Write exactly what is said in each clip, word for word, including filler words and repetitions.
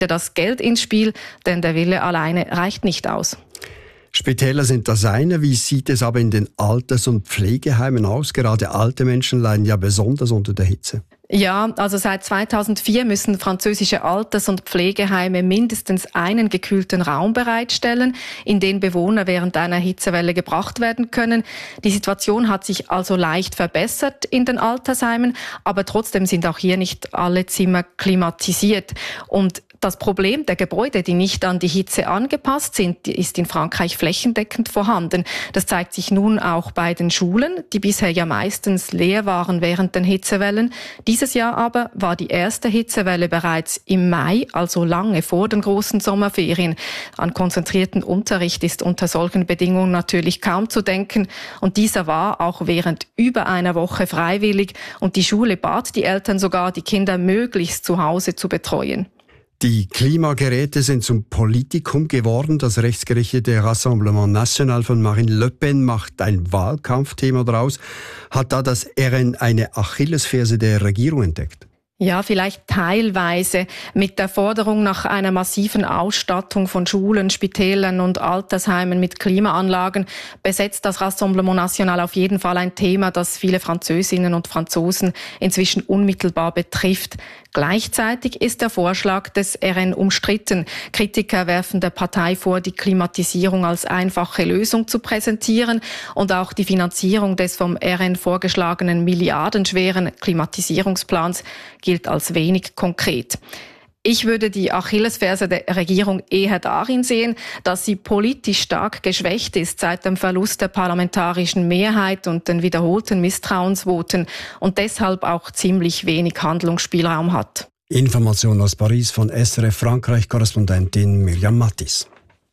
das Geld ins Spiel, denn der Wille alleine reicht nicht aus. Spitäler sind das eine. Wie sieht es aber in den Alters- und Pflegeheimen aus? Gerade alte Menschen leiden ja besonders unter der Hitze. Ja, also seit zweitausendvier müssen französische Alters- und Pflegeheime mindestens einen gekühlten Raum bereitstellen, in den Bewohner während einer Hitzewelle gebracht werden können. Die Situation hat sich also leicht verbessert in den Altersheimen, aber trotzdem sind auch hier nicht alle Zimmer klimatisiert. Und das Problem der Gebäude, die nicht an die Hitze angepasst sind, ist in Frankreich flächendeckend vorhanden. Das zeigt sich nun auch bei den Schulen, die bisher ja meistens leer waren während den Hitzewellen. Dieses Jahr aber war die erste Hitzewelle bereits im Mai, also lange vor den großen Sommerferien. An konzentrierten Unterricht ist unter solchen Bedingungen natürlich kaum zu denken. Und dieser war auch während über einer Woche freiwillig. Und die Schule bat die Eltern sogar, die Kinder möglichst zu Hause zu betreuen. Die Klimageräte sind zum Politikum geworden. Das rechtsgerichtete Rassemblement National von Marine Le Pen macht ein Wahlkampfthema daraus. Hat da das R N eine Achillesferse der Regierung entdeckt? Ja, vielleicht teilweise. Mit der Forderung nach einer massiven Ausstattung von Schulen, Spitälern und Altersheimen mit Klimaanlagen besetzt das Rassemblement National auf jeden Fall ein Thema, das viele Französinnen und Franzosen inzwischen unmittelbar betrifft. Gleichzeitig ist der Vorschlag des R N umstritten. Kritiker werfen der Partei vor, die Klimatisierung als einfache Lösung zu präsentieren, und auch die Finanzierung des vom R N vorgeschlagenen milliardenschweren Klimatisierungsplans gilt als wenig konkret. Ich würde die Achillesferse der Regierung eher darin sehen, dass sie politisch stark geschwächt ist seit dem Verlust der parlamentarischen Mehrheit und den wiederholten Misstrauensvoten und deshalb auch ziemlich wenig Handlungsspielraum hat. Information aus Paris von S R F Frankreich-Korrespondentin Mirjam Mattis.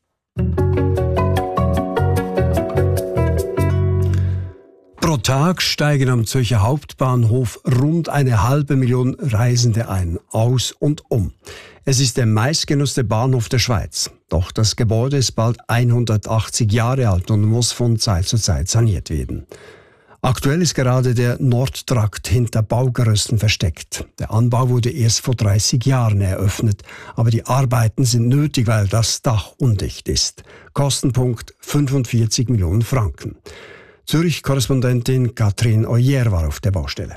Pro Tag steigen am Zürcher Hauptbahnhof rund eine halbe Million Reisende ein, aus und um. Es ist der meistgenutzte Bahnhof der Schweiz. Doch das Gebäude ist bald hundertachtzig Jahre alt und muss von Zeit zu Zeit saniert werden. Aktuell ist gerade der Nordtrakt hinter Baugerüsten versteckt. Der Anbau wurde erst vor dreißig Jahren eröffnet, aber die Arbeiten sind nötig, weil das Dach undicht ist. Kostenpunkt fünfundvierzig Millionen Franken. Zürich-Korrespondentin Katrin Oyer war auf der Baustelle.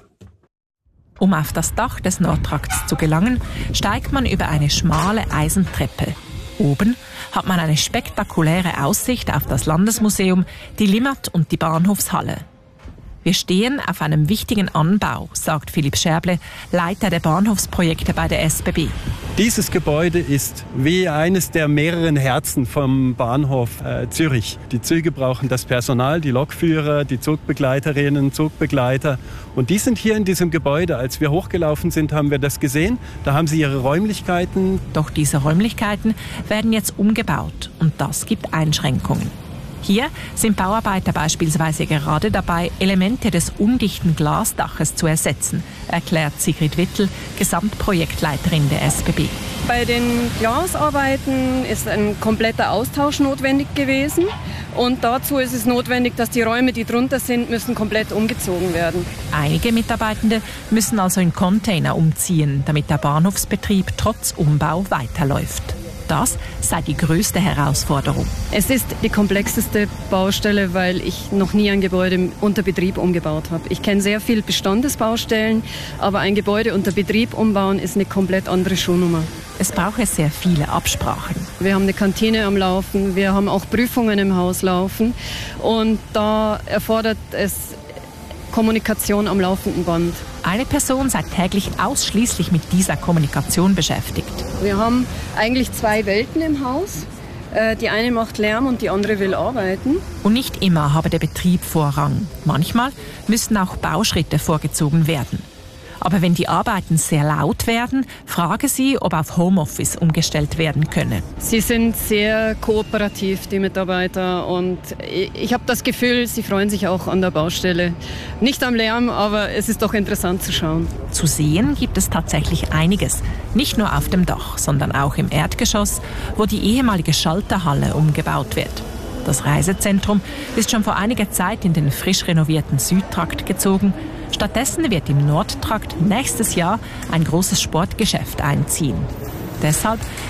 Um auf das Dach des Nordtrakts zu gelangen, steigt man über eine schmale Eisentreppe. Oben hat man eine spektakuläre Aussicht auf das Landesmuseum, die Limmat und die Bahnhofshalle. Wir stehen auf einem wichtigen Anbau, sagt Philipp Scherble, Leiter der Bahnhofsprojekte bei der S B B. Dieses Gebäude ist wie eines der mehreren Herzen vom Bahnhof äh, Zürich. Die Züge brauchen das Personal, die Lokführer, die Zugbegleiterinnen, Zugbegleiter. Und die sind hier in diesem Gebäude. Als wir hochgelaufen sind, haben wir das gesehen. Da haben sie ihre Räumlichkeiten. Doch diese Räumlichkeiten werden jetzt umgebaut und das gibt Einschränkungen. Hier sind Bauarbeiter beispielsweise gerade dabei, Elemente des undichten Glasdaches zu ersetzen, erklärt Sigrid Wittel, Gesamtprojektleiterin der S B B. Bei den Glasarbeiten ist ein kompletter Austausch notwendig gewesen. Und dazu ist es notwendig, dass die Räume, die drunter sind, müssen komplett umgezogen werden. Einige Mitarbeitende müssen also in Container umziehen, damit der Bahnhofsbetrieb trotz Umbau weiterläuft. Das sei die größte Herausforderung. Es ist die komplexeste Baustelle, weil ich noch nie ein Gebäude unter Betrieb umgebaut habe. Ich kenne sehr viele Bestandesbaustellen, aber ein Gebäude unter Betrieb umbauen ist eine komplett andere Schuhnummer. Es brauche sehr viele Absprachen. Wir haben eine Kantine am Laufen, wir haben auch Prüfungen im Haus laufen und da erfordert es Kommunikation am laufenden Band. Eine Person sei täglich ausschließlich mit dieser Kommunikation beschäftigt. Wir haben eigentlich zwei Welten im Haus. Die eine macht Lärm und die andere will arbeiten. Und nicht immer habe der Betrieb Vorrang. Manchmal müssen auch Bauschritte vorgezogen werden. Aber wenn die Arbeiten sehr laut werden, frage sie, ob auf Homeoffice umgestellt werden könne. Sie sind sehr kooperativ, die Mitarbeiter. Und ich habe das Gefühl, sie freuen sich auch an der Baustelle. Nicht am Lärm, aber es ist doch interessant zu schauen. Zu sehen gibt es tatsächlich einiges. Nicht nur auf dem Dach, sondern auch im Erdgeschoss, wo die ehemalige Schalterhalle umgebaut wird. Das Reisezentrum ist schon vor einiger Zeit in den frisch renovierten Südtrakt gezogen. Stattdessen wird im Nordtrakt nächstes Jahr ein großes Sportgeschäft einziehen. Deshalb